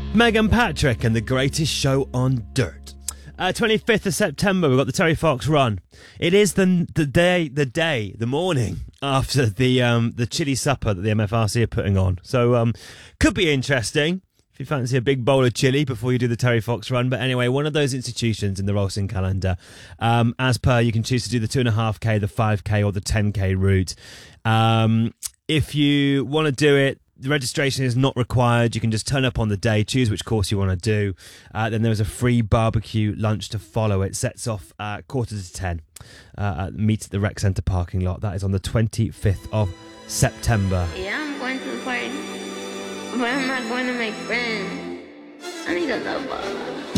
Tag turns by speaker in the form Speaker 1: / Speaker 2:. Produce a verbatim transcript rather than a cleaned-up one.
Speaker 1: Megan Patrick and the greatest show on dirt. Uh, twenty-fifth of September, we've got the Terry Fox Run. It is the the day, the day, the morning after the um, the chili supper that the M F R C are putting on. So um, could be interesting if you fancy a big bowl of chili before you do the Terry Fox Run. But anyway, one of those institutions in the Ralston calendar. Um, as per, you can choose to do the two and a half K, the five K, or the ten K route. Um, if you want to do it, the registration is not required. You can just turn up on the day, choose which course you want to do. Uh, then there's a free barbecue lunch to follow. It sets off uh, quarter to ten. Uh, meet at the Rec Centre parking lot. That is on the twenty-fifth of September.
Speaker 2: Yeah, I'm going to the party, but I'm not going to make friends. I need a lover.